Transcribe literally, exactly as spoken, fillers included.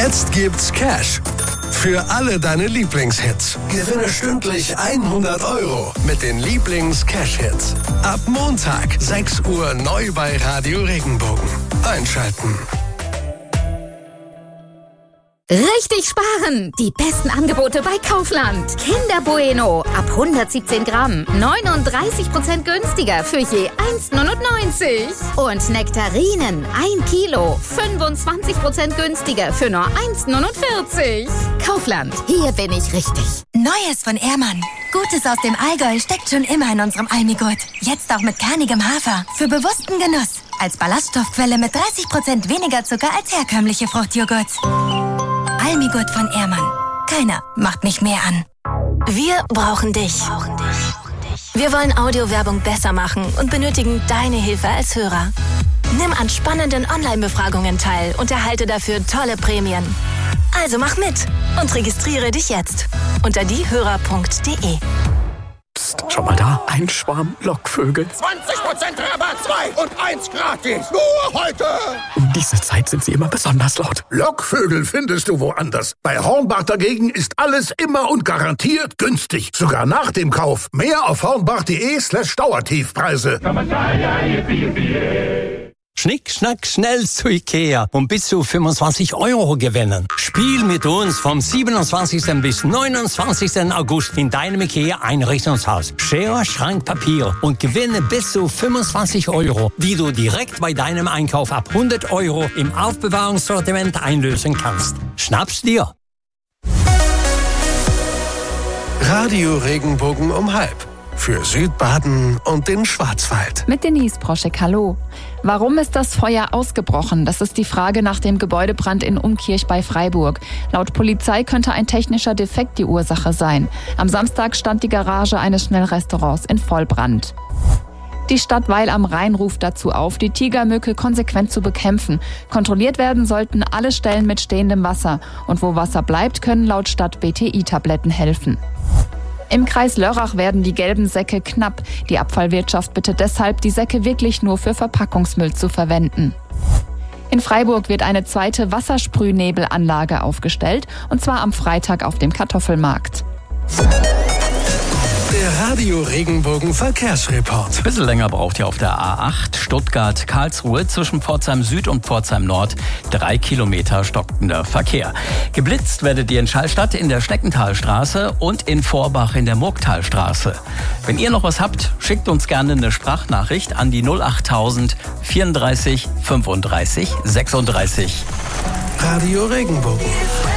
Jetzt gibt's Cash für alle deine Lieblingshits. Gewinne stündlich hundert Euro mit den Lieblings-Cash-Hits. Ab Montag, sechs Uhr, neu bei Radio Regenbogen. Einschalten. Richtig sparen! Die besten Angebote bei Kaufland. Kinder Bueno ab hundertsiebzehn Gramm. neununddreißig Prozent günstiger für je eins neunundneunzig. Und Nektarinen ein Kilo. fünfundzwanzig Prozent günstiger für nur eins neunundvierzig. Kaufland, hier bin ich richtig. Neues von Ehrmann. Gutes aus dem Allgäu steckt schon immer in unserem Almigurt. Jetzt auch mit kernigem Hafer. Für bewussten Genuss. Als Ballaststoffquelle mit dreißig Prozent weniger Zucker als herkömmliche Fruchtjoghurts. Almigurt von Ehrmann. Keiner macht mich mehr an. Wir brauchen dich. Wir wollen Audiowerbung besser machen und benötigen deine Hilfe als Hörer. Nimm an spannenden Online-Befragungen teil und erhalte dafür tolle Prämien. Also mach mit und registriere dich jetzt unter diehörer punkt de. Psst, schau mal da, ein Schwarm Lockvögel. zwanzig Prozent Rabatt, zwei und eins gratis. Nur heute. Um diese Zeit sind sie immer besonders laut. Lockvögel findest du woanders. Bei Hornbach dagegen ist alles immer und garantiert günstig. Sogar nach dem Kauf. Mehr auf hornbach.de slash Dauertiefpreise. Schnick, schnack, schnell zu Ikea und bis zu fünfundzwanzig Euro gewinnen. Spiel mit uns vom siebenundzwanzigsten bis neunundzwanzigsten August in deinem Ikea-Einrichtungshaus. Schere, Schrank, Papier und gewinne bis zu fünfundzwanzig Euro, die du direkt bei deinem Einkauf ab hundert Euro im Aufbewahrungssortiment einlösen kannst. Schnapp's dir! Radio Regenbogen um halb. Für Südbaden und den Schwarzwald. Mit Denise Proschek, hallo. Warum ist das Feuer ausgebrochen? Das ist die Frage nach dem Gebäudebrand in Umkirch bei Freiburg. Laut Polizei könnte ein technischer Defekt die Ursache sein. Am Samstag stand die Garage eines Schnellrestaurants in Vollbrand. Die Stadt Weil am Rhein ruft dazu auf, die Tigermücke konsequent zu bekämpfen. Kontrolliert werden sollten alle Stellen mit stehendem Wasser. Und wo Wasser bleibt, können laut Stadt B T I-Tabletten helfen. Im Kreis Lörrach werden die gelben Säcke knapp. Die Abfallwirtschaft bittet deshalb, die Säcke wirklich nur für Verpackungsmüll zu verwenden. In Freiburg wird eine zweite Wassersprühnebelanlage aufgestellt, und zwar am Freitag auf dem Kartoffelmarkt. Der Radio Regenbogen Verkehrsreport. Ein bisschen länger braucht ihr auf der A acht Stuttgart-Karlsruhe zwischen Pforzheim Süd und Pforzheim Nord. Drei Kilometer stockender Verkehr. Geblitzt werdet ihr in Schallstadt in der Schneckentalstraße und in Vorbach in der Murgtalstraße. Wenn ihr noch was habt, schickt uns gerne eine Sprachnachricht an die null achttausend vierunddreißig fünfunddreißig sechsunddreißig. Radio Regenbogen.